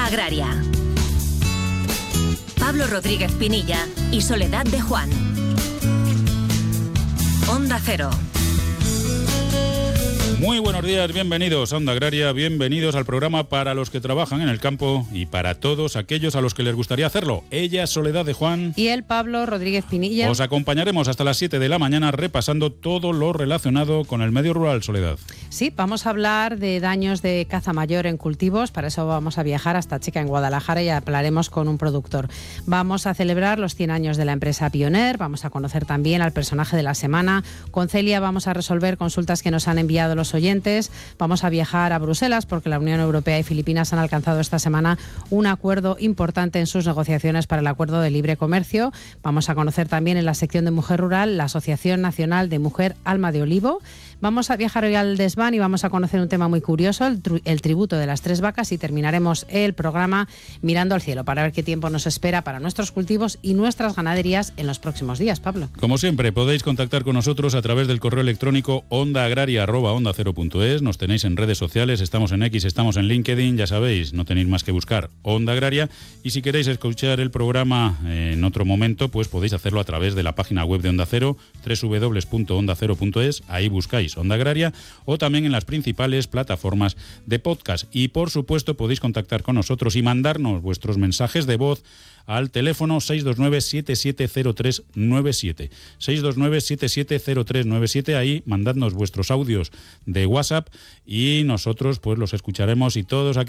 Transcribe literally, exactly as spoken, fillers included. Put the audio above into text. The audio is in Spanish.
Agraria. Pablo Rodríguez Pinilla y Soledad de Juan. Onda Cero. Muy buenos días, bienvenidos a Onda Agraria, bienvenidos al programa para los que trabajan en el campo y para todos aquellos a los que les gustaría hacerlo. Ella, Soledad de Juan. Y él, Pablo Rodríguez Pinilla. Os acompañaremos hasta las siete de la mañana repasando todo lo relacionado con el medio rural, Soledad. Sí, vamos a hablar de daños de caza mayor en cultivos, para eso vamos a viajar hasta Chica en Guadalajara y hablaremos con un productor. Vamos a celebrar los cien años de la empresa Pioneer, vamos a conocer también al personaje de la semana. Con Celia vamos a resolver consultas que nos han enviado los oyentes. Vamos a viajar a Bruselas porque la Unión Europea y Filipinas han alcanzado esta semana un acuerdo importante en sus negociaciones para el acuerdo de libre comercio. Vamos a conocer también en la sección de Mujer Rural la Asociación Nacional de Mujer Alma de Olivo. Vamos a viajar hoy al desván y vamos a conocer un tema muy curioso, el, tru- el tributo de las tres vacas, y terminaremos el programa mirando al cielo para ver qué tiempo nos espera para nuestros cultivos y nuestras ganaderías en los próximos días, Pablo. Como siempre, podéis contactar con nosotros a través del correo electrónico ondaagraria arroba onda cero punto es. Nos tenéis en redes sociales, estamos en X, estamos en LinkedIn, ya sabéis, no tenéis más que buscar Onda Agraria. Y si queréis escuchar el programa en otro momento, pues podéis hacerlo a través de la página web de Onda Cero, doble u doble u doble u punto onda cero punto es. Ahí buscáis Onda Agraria, o también en las principales plataformas de podcast. Y por supuesto podéis contactar con nosotros y mandarnos vuestros mensajes de voz al teléfono seis dos nueve, siete siete cero tres nueve siete. seis dos nueve, siete siete cero tres nueve siete. Ahí mandadnos vuestros audios de WhatsApp y nosotros pues los escucharemos, y todos aquí